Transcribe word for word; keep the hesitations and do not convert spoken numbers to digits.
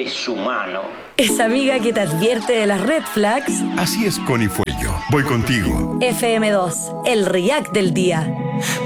es humano. Esa amiga que te advierte de las red flags. Así es, Connie Fuello. Voy contigo. F M dos, el React del día.